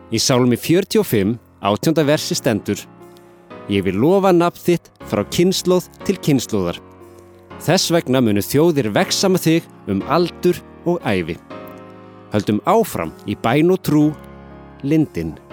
Í Sálmi 45, 18. versi stendur: Ég vil lofa nafn þitt frá kynslóð til kynslóðar. Þess vegna munu þjóðir vexa með þig aldur og ævi. Höldum áfram í bæn og trú, Lindin.